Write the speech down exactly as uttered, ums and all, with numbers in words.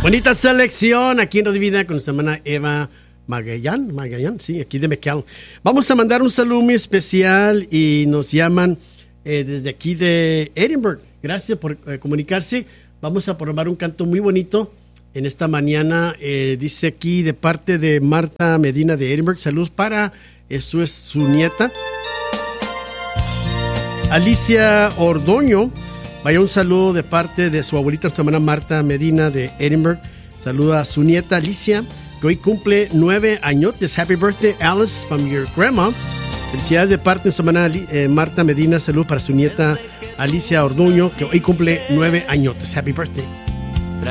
Bonita selección aquí en Radio Vida con nuestra hermana Eva Magallán, Magallán, sí, aquí de McAllen. Vamos a mandar un saludo muy especial y nos llaman eh, desde aquí de Edinburgh. Gracias por eh, comunicarse. Vamos a probar un canto muy bonito en esta mañana. Eh, dice aquí de parte de Marta Medina de Edinburgh. Saludos para eh, su, su nieta Alicia Ordoño. Vaya un saludo de parte de su abuelita, nuestra hermana Marta Medina de Edinburgh. Saluda a su nieta Alicia, que hoy cumple nueve añotes. Happy birthday, Alice, from your grandma. Felicidades de parte de nuestra hermana eh, Marta Medina. Saludos para su nieta Alicia Orduño, que hoy cumple nueve añotes. Happy birthday.